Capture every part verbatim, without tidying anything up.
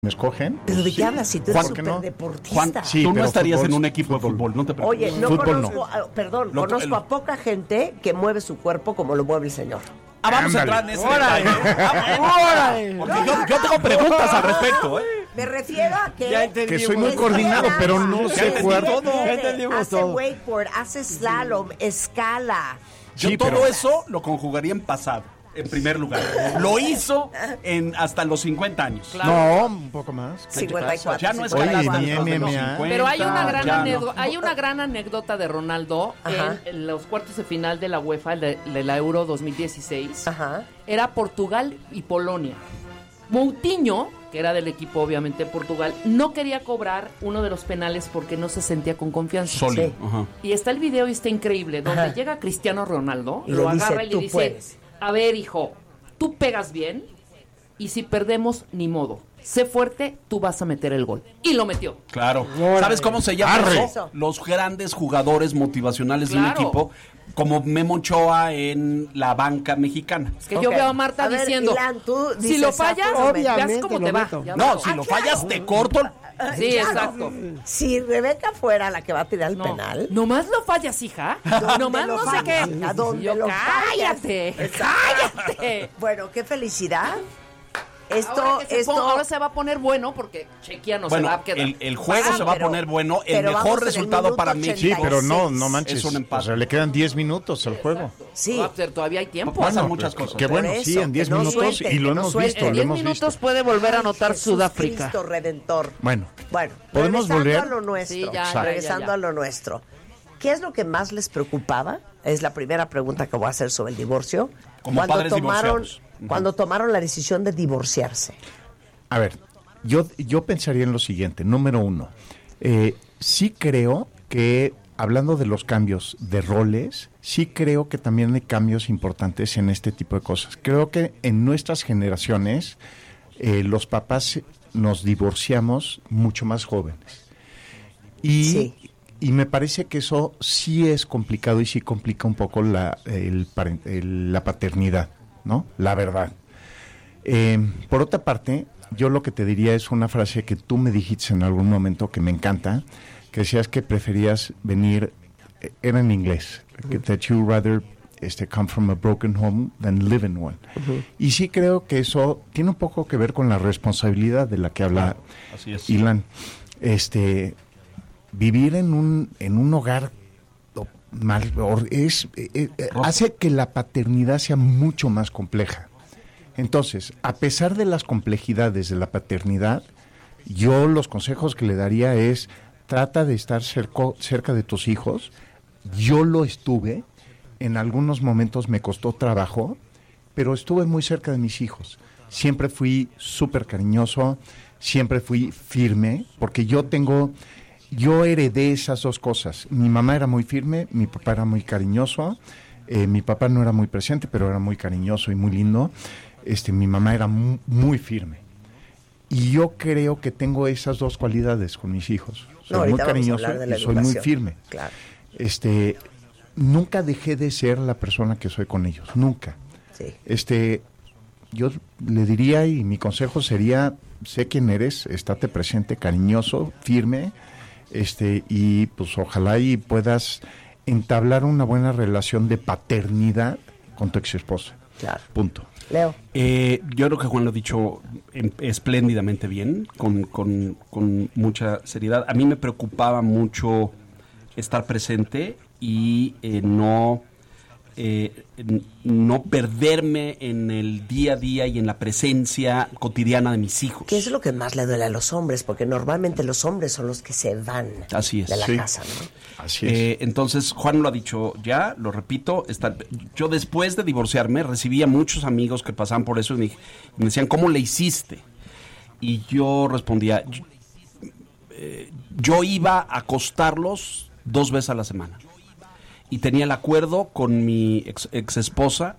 me escogen. ¿Pero de qué hablas? Si tú eres Juan, súper no? deportista. Juan, sí, tú no pero estarías fútbol, en un equipo fútbol. de fútbol, no te preocupes. Oye, no Fútbol conozco, no. a, perdón, Lo- conozco el- a poca gente que mueve su cuerpo como lo mueve el señor. Ah, vamos Ándale. a entrar en ese Órale. detalle. Ah, bueno. Porque yo, yo tengo preguntas al respecto, ¿eh? Me refiero a que... Ya entendimos. Que soy muy es coordinado, que pero nada, no se sé mueve, jugar. Ya entendimos hace todo. wakeboard, hace slalom, escala. Yo Sí, todo pero- eso lo conjugaría en pasado, en primer lugar. Lo hizo en hasta los cincuenta años. No, un poco más. cincuenta y cuatro. Ya no es Oye, canasta ni después de los M M A. cincuenta, Pero hay una gran ya no. anécdota, hay una gran anécdota de Ronaldo Ajá. en, en los cuartos de final de la UEFA de, de la Euro dos mil dieciséis. Ajá. Era Portugal y Polonia. Moutinho, que era del equipo obviamente de Portugal, no quería cobrar uno de los penales porque no se sentía con confianza. Sólido. Sí. Ajá. Y está el video y está increíble, donde Ajá. llega Cristiano Ronaldo, Y lo le dice, agarra y le "Tú dice, puedes". a ver, hijo, tú pegas bien y si perdemos, ni modo. Sé fuerte, tú vas a meter el gol. Y lo metió. Claro. Órale. ¿Sabes cómo se llama Arre. eso? Los grandes jugadores motivacionales de un Claro. equipo, como Memo Ochoa en la banca mexicana. Es que yo Ok. veo a Marta A ver, diciendo, Ilan, tú si dices, lo fallas, "Saco, veas obviamente cómo lo te va. meto". Ya No, va. si Ah, lo claro. fallas, te corto. Sí, Claro. exacto. Si Rebeca fuera la que va a tirar el No. penal... Nomás lo fallas, hija. ¿dónde Nomás lo no sé fallas? qué. ¿A dónde Yo, lo cállate, fallas? cállate. Bueno, qué felicidad. Esto, ahora, que se esto... ponga- ahora se va a poner bueno porque Chequia no se Bueno, va a quedar. el, el juego Ah, se va pero- a poner bueno. El pero vamos en mejor el resultado minuto para México. Sí, pero no, no Es manches. un O empate. sea, le quedan diez minutos al juego. Sí. Va a ser- todavía hay tiempo. Pasan Bueno, muchas pues, cosas. Qué bueno, Por sí, eso, en diez que no minutos suelten, y lo que no hemos suelten. visto, En lo diez hemos minutos visto. puede volver a Ay, anotar Jesús Sudáfrica. Cristo Redentor. Bueno, Bueno, ¿podemos regresando volver? a lo nuestro. Sí, ya, ya, regresando ya, ya. a lo nuestro. ¿Qué es lo que más les preocupaba? Es la primera pregunta que voy a hacer sobre el divorcio. Como cuando padres tomaron, divorciados. Ujú. cuando tomaron la decisión de divorciarse. A ver, yo, yo pensaría en lo siguiente. Número uno, eh, sí creo que, hablando de los cambios de roles, sí creo que también hay cambios importantes en este tipo de cosas. Creo que en nuestras generaciones eh, los papás nos divorciamos mucho más jóvenes. Y, Sí. y me parece que eso sí es complicado y sí complica un poco la, el paren- el- la paternidad, ¿no? La verdad. Eh, por otra parte, yo lo que te diría es una frase que tú me dijiste en algún momento que me encanta, que decías que preferías venir, eh, era en inglés, que that you rather este, come from a broken home than live in one. Y sí creo que eso tiene un poco que ver con la responsabilidad de la que habla Así es. Ilan. Este, vivir en un, en un hogar o- mal, or- es, eh, eh, hace que la paternidad sea mucho más compleja. Entonces, a pesar de las complejidades de la paternidad, yo los consejos que le daría es, trata de estar cerco- cerca de tus hijos. Yo lo estuve, en algunos momentos me costó trabajo, pero estuve muy cerca de mis hijos. Siempre fui súper cariñoso, siempre fui firme, porque yo tengo, yo heredé esas dos cosas. Mi mamá era muy firme, mi papá era muy cariñoso, eh, mi papá no era muy presente, pero era muy cariñoso y muy lindo. Este, mi mamá era mu- muy firme. Y yo creo que tengo esas dos cualidades con mis hijos. Soy No, muy ahorita vamos a cariñoso hablar de la y soy muy educación. firme. Claro. Este, nunca dejé de ser la persona que soy con ellos, nunca. Sí. Este, yo le diría y mi consejo sería, sé quién eres, estate presente, cariñoso, firme, este, y pues ojalá y puedas entablar una buena relación de paternidad con tu ex esposa. Claro. Punto. Leo. Eh, yo creo que Juan lo ha dicho em- espléndidamente bien, con, con, con mucha seriedad. A mí me preocupaba mucho estar presente y eh, no, eh, n- no perderme en el día a día y en la presencia cotidiana de mis hijos. ¿Qué es lo que más le duele a los hombres? Porque normalmente los hombres son los que se van Así es, de la sí. casa, ¿no? Así es. Eh, entonces, Juan lo ha dicho ya, lo repito, está, yo después de divorciarme recibía muchos amigos que pasaban por eso y me, y me decían, ¿cómo le hiciste? Y yo respondía, yo, eh, yo iba a acostarlos dos veces a la semana. Y tenía el acuerdo con mi ex, ex esposa,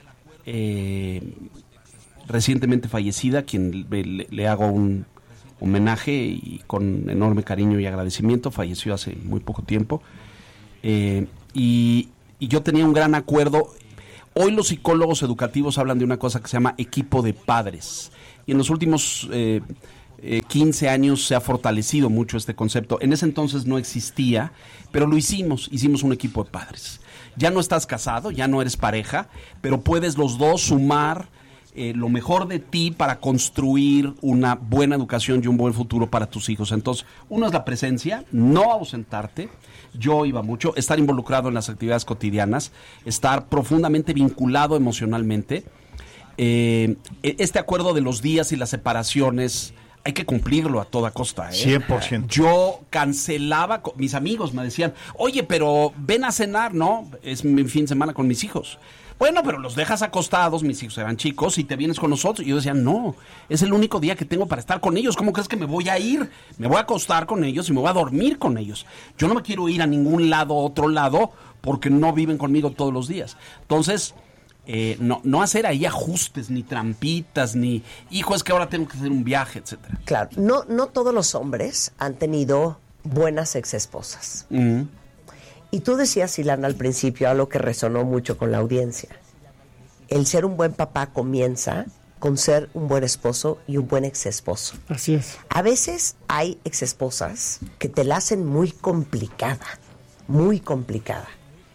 eh, recientemente fallecida, quien le, le- le hago un homenaje y con enorme cariño y agradecimiento, falleció hace muy poco tiempo. Eh, y, y yo tenía un gran acuerdo. Hoy los psicólogos educativos hablan de una cosa que se llama equipo de padres. Y en los últimos eh, eh, quince años se ha fortalecido mucho este concepto. En ese entonces no existía, pero lo hicimos, hicimos un equipo de padres. Ya no estás casado, ya no eres pareja, pero puedes los dos sumar eh, lo mejor de ti para construir una buena educación y un buen futuro para tus hijos. Entonces, uno es la presencia, no ausentarte. Yo iba mucho, estar involucrado en las actividades cotidianas, estar profundamente vinculado emocionalmente. Eh, este acuerdo de los días y las separaciones hay que cumplirlo a toda costa, ¿eh? cien por ciento. Yo cancelaba, con, mis amigos me decían, oye, pero ven a cenar, ¿no? Es mi fin de semana con mis hijos. Bueno, pero los dejas acostados, mis hijos eran chicos, y te vienes con nosotros. Y yo decía, no, es el único día que tengo para estar con ellos. ¿Cómo crees que me voy a ir? Me voy a acostar con ellos y me voy a dormir con ellos. Yo no me quiero ir a ningún lado, otro lado, porque no viven conmigo todos los días. Entonces... Eh, no, no hacer ahí ajustes, ni trampitas, ni, hijo, es que ahora tengo que hacer un viaje, etcétera. Claro, no, no todos los hombres han tenido buenas exesposas. Uh-huh. Y tú decías, Ilana, al principio, algo que resonó mucho con la audiencia. El ser un buen papá comienza con ser un buen esposo y un buen exesposo. Así es. A veces hay exesposas que te la hacen muy complicada, muy complicada.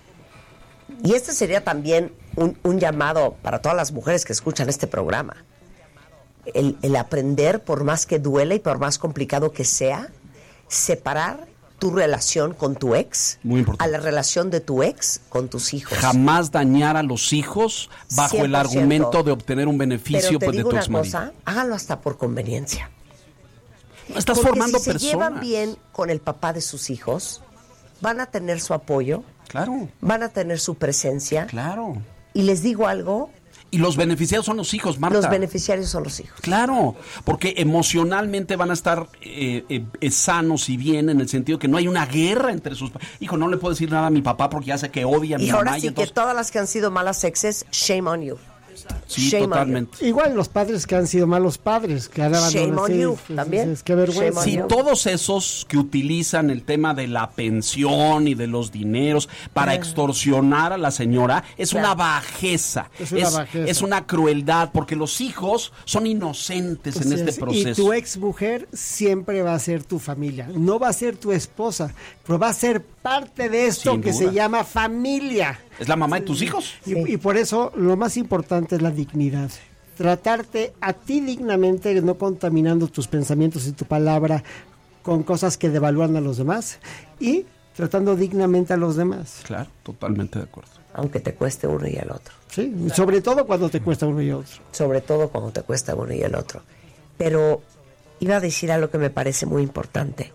Y este sería también un, un llamado para todas las mujeres que escuchan este programa. El, el aprender, por más que duele y por más complicado que sea, separar tu relación con tu ex Muy importante. a la relación de tu ex con tus hijos. Jamás dañar a los hijos bajo cien por ciento. el argumento de obtener un beneficio. Pero te pues, digo de tu una exmarido. cosa, háganlo hasta por conveniencia. Estás Porque formando si se personas. llevan bien con el papá de sus hijos, van a tener su apoyo, Claro, van a tener su presencia. claro. Y les digo algo, Y los beneficiados son los hijos, Marta. los beneficiarios son los hijos. Claro, porque emocionalmente van a estar eh, eh, eh, sanos y bien, en el sentido que no hay una guerra entre sus... Hijo, no le puedo decir nada a mi papá porque ya sé que odia a mi Y mamá. ahora sí entonces... que todas las que han sido malas exes, shame on you. Sí, shame on totalmente. Igual los padres que han sido malos padres, que han Shame abandonado. on Sí, you, sí, también. sí, qué vergüenza. Shame on Si you. todos esos que utilizan el tema de la pensión y de los dineros para extorsionar a la señora, es Claro. una bajeza, Es una bajeza. es una crueldad, porque los hijos son inocentes en Así este es. proceso. Y tu ex mujer siempre va a ser tu familia, no va a ser tu esposa, pero va a ser parte de esto Sin que duda. se llama familia. ¿Es la mamá de tus hijos? Y, Sí. y por eso lo más importante es la dignidad. Tratarte a ti dignamente, no contaminando tus pensamientos y tu palabra con cosas que devalúan a los demás y tratando dignamente a los demás. Claro, totalmente de acuerdo. Aunque te cueste uno y el otro. ¿Sí? Sobre todo cuando te cuesta uno y otro. Sobre todo cuando te cuesta uno y el otro. Pero iba a decir algo que me parece muy importante.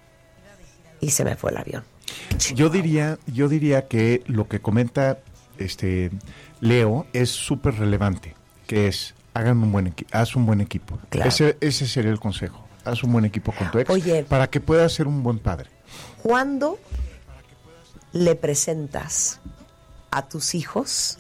Y se me fue el avión. Yo diría, yo diría que lo que comenta este Leo es súper relevante, que es hagan un buen equipo, haz un buen equipo. Claro. Ese, ese sería el consejo. Haz un buen equipo con tu ex Oye. para que puedas ser un buen padre. ¿Cuándo le presentas a tus hijos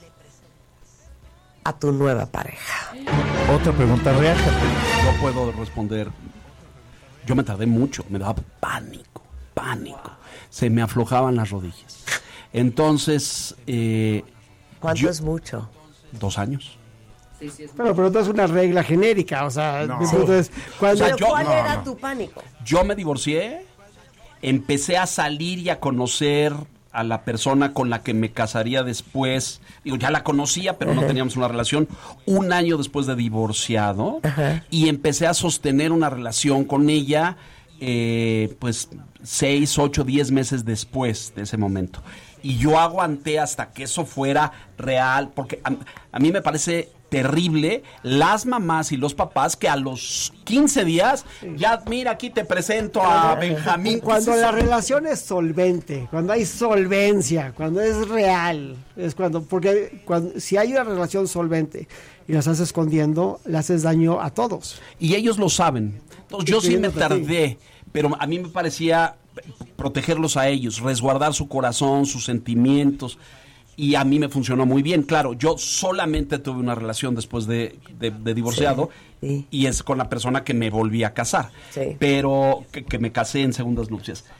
a tu nueva pareja? Otra pregunta real. Yo puedo responder. Yo me tardé mucho, me daba pánico, pánico. Se me aflojaban las rodillas. Entonces, eh, ¿Cuánto yo- es mucho? dos años. Sí, sí, es Pero, pero no es una regla genérica, o sea, No. mi punto es, cuando- ¿Pero yo- cuál no, era no. tu pánico? Yo me divorcié, empecé a salir y a conocer a la persona con la que me casaría después. Digo, ya la conocía, pero no teníamos una relación. Un año después de divorciado. Ajá. Y empecé a sostener una relación con ella, eh, pues, seis, ocho, diez meses después de ese momento. Y yo aguanté hasta que eso fuera real, porque a, a mí me parece terrible las mamás y los papás que a los quince días, ya, mira, aquí te presento a Benjamín. Cuando ¿Qué es la eso? relación es solvente, cuando hay solvencia, cuando es real, es cuando, porque cuando, si hay una relación solvente y la estás escondiendo, le haces daño a todos. Y ellos lo saben. Entonces, yo sí me Incluyéndote a ti. tardé, pero a mí me parecía protegerlos a ellos, resguardar su corazón, sus sentimientos, y a mí me funcionó muy bien. Claro, yo solamente tuve una relación después de, de- de divorciado, Sí, sí. y es con la persona que me volví a casar, Sí. pero que, que me casé en segundas nupcias.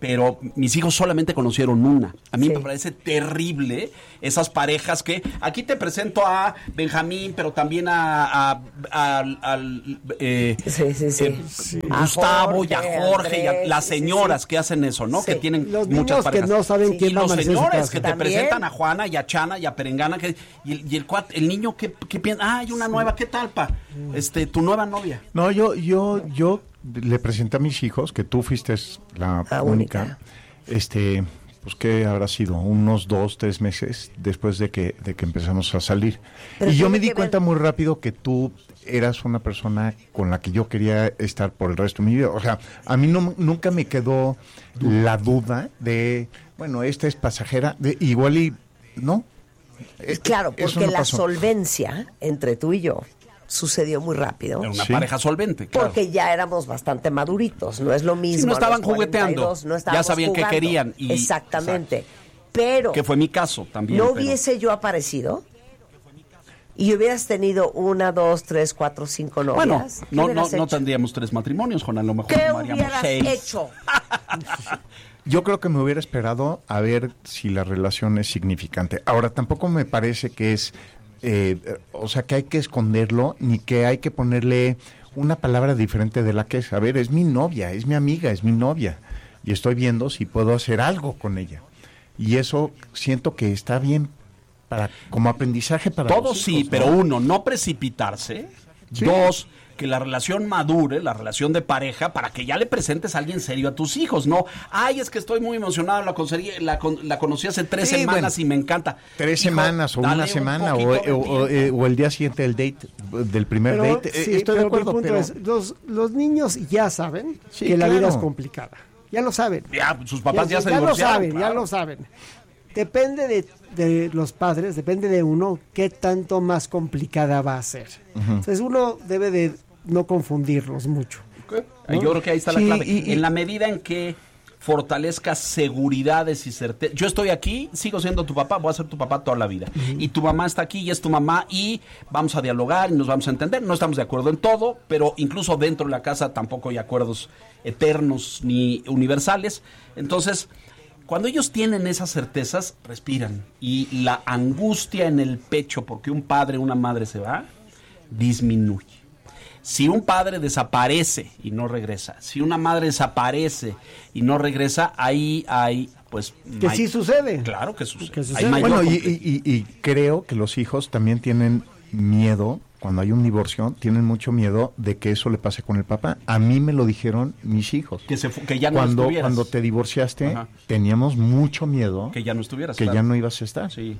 pero mis hijos solamente conocieron una. A mí Sí. me parece terrible esas parejas que aquí te presento a Benjamín, pero también a, a- a- al eh, Sí, sí, sí. eh, Sí. A Gustavo y a Jorge, Jorge y a Andrés, las sí, sí, señoras sí. que hacen eso, ¿no? Sí. Que tienen Los muchas niños que parejas. no saben Sí, quién y va a los amanecer en su señores casa. que te También. presentan a Juana y a Chana y a Perengana que, y, el- y el cuat, el niño que, que piensa, ah, hay una nueva, ¿qué tal, pa? Este, tu nueva novia. No, yo, yo, yo le presenté a mis hijos, que tú fuiste la, La única, única. este, pues que habrá sido unos dos, tres meses después de que, de que empezamos a salir. Pero y yo tiene me di que cuenta ver- muy rápido que tú eras una persona con la que yo quería estar por el resto de mi vida. O sea, a mí no, nunca me quedó la duda de, bueno, esta es pasajera, de igual y, ¿no? Eh, Claro, eso porque no la pasó. solvencia entre tú y yo sucedió muy rápido. Era una Sí. pareja solvente, claro. Porque ya éramos bastante maduritos, no es lo mismo. Sí, no a los estaban cuarenta y jugueteando. dos, no Ya estábamos sabían qué jugando. querían y- Exactamente. Pero Que fue mi caso también. no pero- hubiese yo aparecido y hubieras tenido una, dos, tres, cuatro, cinco novias. Bueno, ¿qué no, no, hubieras no hecho? tendríamos tres matrimonios, Juan, a lo mejor ¿Qué tomaríamos hubieras seis. hecho? Yo creo que me hubiera esperado a ver si la relación es significante. Ahora, tampoco me parece que es, eh, eh, o sea, que hay que esconderlo, ni que hay que ponerle una palabra diferente de la que es. A ver, es mi novia, es mi amiga, es mi novia. Y estoy viendo si puedo hacer algo con ella. Y eso siento que está bien para como aprendizaje para Todo los sí, hijos, ¿no? pero uno, no precipitarse. Sí. Dos, que la relación madure, la relación de pareja, para que ya le presentes a alguien serio a tus hijos. No, ay, es que estoy muy emocionado, la, conocí, la, con- la conocí hace tres Sí, semanas bueno, y me encanta. Tres Hijo, semanas o dale una un semana o, poquito de o- o- tiempo. eh, o el día siguiente del date, del primer Pero, date. Eh, sí, estoy de pero mi acuerdo, punto pero es, los, los niños ya saben Sí, que la vida claro. es complicada. Ya lo saben. Ya, sus papás ya, se lo divorciaron. saben, ya claro. lo saben. Depende de, de los padres, depende de uno qué tanto más complicada va a ser. Entonces uno debe de no confundirlos mucho. Yo creo que ahí está la Sí, clave. y- y- En la medida en que fortalezcas seguridades y certezas. Yo estoy aquí, sigo siendo tu papá, voy a ser tu papá toda la vida. Y tu mamá está aquí y es tu mamá y vamos a dialogar y nos vamos a entender. No estamos de acuerdo en todo, pero incluso dentro de la casa tampoco hay acuerdos eternos ni universales. Entonces, cuando ellos tienen esas certezas, respiran. Y la angustia en el pecho porque un padre o una madre se va, disminuye. Si un padre desaparece y no regresa, si una madre desaparece y no regresa, ahí hay, pues... Que may- sí sucede. Claro que sucede. Que Hay sucede. mayor Bueno, y, compli- y- y- y creo que los hijos también tienen miedo, cuando hay un divorcio, tienen mucho miedo de que eso le pase con el papá. A mí me lo dijeron mis hijos. que, se fu- que ya no Cuando, estuvieras. cuando te divorciaste, Ajá. teníamos mucho miedo Que ya no estuvieras. que claro. ya no ibas a estar. Sí.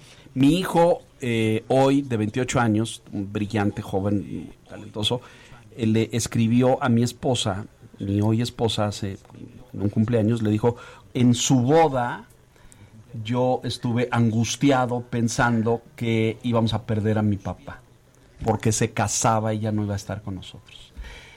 Mi hijo, eh, hoy de veintiocho años, un brillante, joven, talentoso, eh, le escribió a mi esposa, mi hoy esposa, hace en un cumpleaños, le dijo, en su boda yo estuve angustiado pensando que íbamos a perder a mi papá, porque se casaba y ya no iba a estar con nosotros.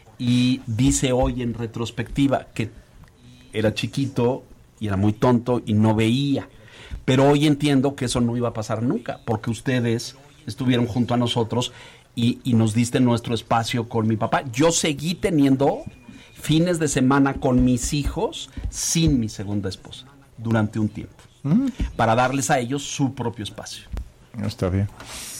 Y dice hoy en retrospectiva que era chiquito y era muy tonto y no veía. Pero hoy entiendo que eso no iba a pasar nunca, porque ustedes estuvieron junto a nosotros y, y nos diste nuestro espacio con mi papá. Yo seguí teniendo fines de semana con mis hijos sin mi segunda esposa durante un tiempo, para darles a ellos su propio espacio. Está bien.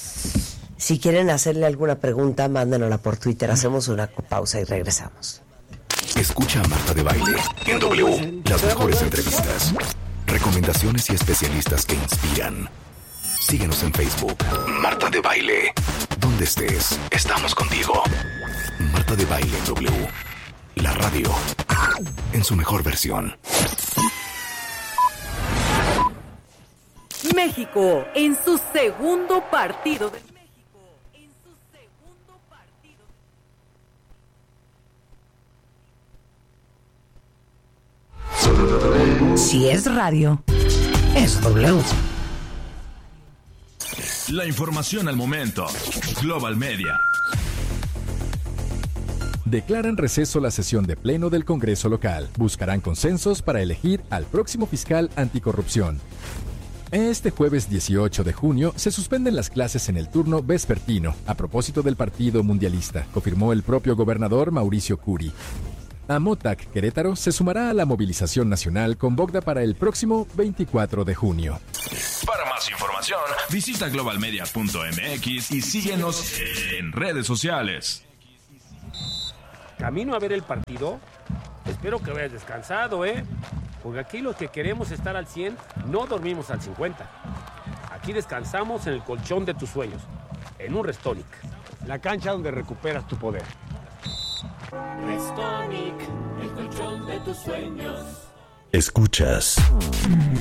Si quieren hacerle alguna pregunta, mándenosla por Twitter. Hacemos una pausa y regresamos. Escucha a Marta de Baile en W. Las mejores entrevistas, recomendaciones y especialistas que inspiran. Síguenos en Facebook. Marta de Baile. Donde estés, estamos contigo. Marta de Baile en W. La radio en su mejor versión. México en su segundo partido de México en su segundo partido. Si es radio, es W. La información al momento. Global Media. Declaran receso la sesión de pleno del Congreso local. Buscarán consensos para elegir al próximo fiscal anticorrupción. Este jueves dieciocho de junio se suspenden las clases en el turno vespertino a propósito del Partido Mundialista, confirmó el propio gobernador Mauricio Curi. Amotac Querétaro se sumará a la movilización nacional con Bogda para el próximo veinticuatro de junio. Para más información, visita global media punto m x y síguenos en redes sociales. Camino a ver el partido. Espero que vayas descansado, ¿eh? Porque aquí los que queremos estar al cien no dormimos al cincuenta. Aquí descansamos en el colchón de tus sueños, en un Restonic, la cancha donde recuperas tu poder. Restonic, el colchón de tus sueños. Escuchas